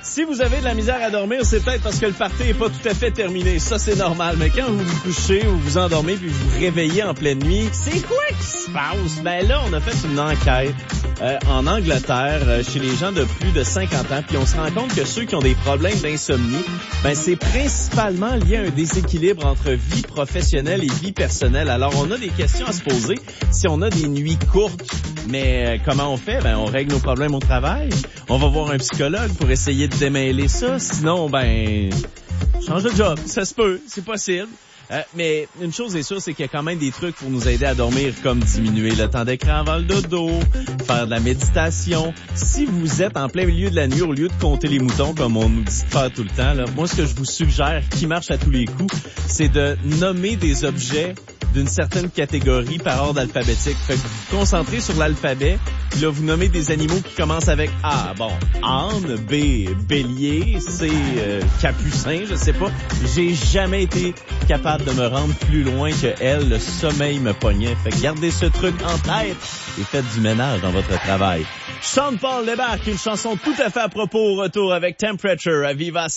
Si vous avez de la misère à dormir, c'est peut-être parce que le party est pas tout à fait terminé. Ça, c'est normal. Mais quand vous vous couchez ou vous endormez puis vous vous réveillez en pleine nuit, c'est quoi qui se passe? Ben là, on a fait une enquête en Angleterre chez les gens de plus de 50 ans. Puis on se rend compte que ceux qui ont des problèmes d'insomnie, ben c'est principalement lié à un déséquilibre entre vie professionnelle et vie personnelle. Alors, on a des questions à se poser. Si on a des nuits courtes, mais comment on fait? Ben, on règle nos problèmes au travail. On va voir un psychologue pour essayer de démêler ça. Sinon, ben, change de job. Ça se peut. C'est possible. Mais une chose est sûre, c'est qu'il y a quand même des trucs pour nous aider à dormir, comme diminuer le temps d'écran avant le dodo, faire de la méditation. Si vous êtes en plein milieu de la nuit, au lieu de compter les moutons, comme on nous dit de faire tout le temps, là, moi, ce que je vous suggère, qui marche à tous les coups, c'est de nommer des objets d'une certaine catégorie par ordre alphabétique. Fait que vous vous concentrez sur l'alphabet, puis là, vous nommez des animaux qui commencent avec A. Bon, âne, B, bélier, C, capucin, je sais pas. J'ai jamais été capable de me rendre plus loin que elle. Le sommeil me pognait. Fait que gardez ce truc en tête et faites du ménage dans votre travail. Sean Paul débarque, une chanson tout à fait à propos au retour avec Temperature à Viva